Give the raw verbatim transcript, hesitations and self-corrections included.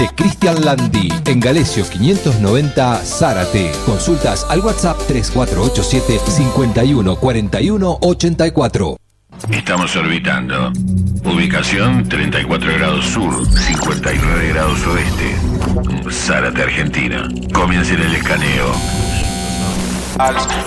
de Cristian Landi, en Galesio quinientos noventa, Zárate. Consultas al WhatsApp tres cuatro ocho siete, cinco uno cuatro uno ocho cuatro. Estamos orbitando. Ubicación treinta y cuatro grados sur, cincuenta y nueve grados oeste. Zárate, Argentina. Comiencen el escaneo.